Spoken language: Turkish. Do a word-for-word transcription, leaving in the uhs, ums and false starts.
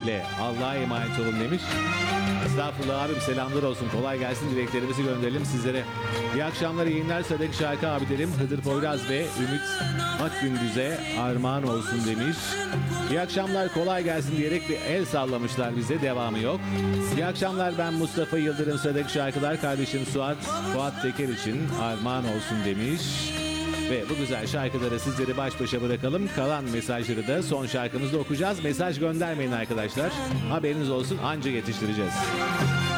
dileğiyle Allah'a emanet olun demiş. Estağfurullah abim, selamlar olsun. Kolay gelsin, dileklerimizi gönderelim sizlere. İyi akşamlar, iyi yayınlar. Sıradaki şarkı abilerim Hıdır Poyraz ve Ümit Akgündüz'e armağan olsun demiş. İyi akşamlar, kolay gelsin diyerek bir el sallamışlar bize. Devamı yok. İyi akşamlar, ben Mustafa Yıldırım. Sıradaki şarkılar kardeşim Suat, Fuat Teker için armağan olsun demiş. Ve bu güzel şarkıları sizleri baş başa bırakalım. Kalan mesajları da son şarkımızda okuyacağız. Mesaj göndermeyin arkadaşlar. Haberiniz olsun, anca yetiştireceğiz.